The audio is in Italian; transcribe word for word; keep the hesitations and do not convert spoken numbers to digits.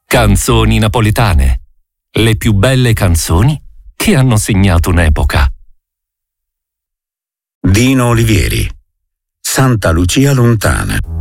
Canzoni napoletane. Le più belle canzoni che hanno segnato un'epoca. Dino Olivieri. Santa Lucia lontana.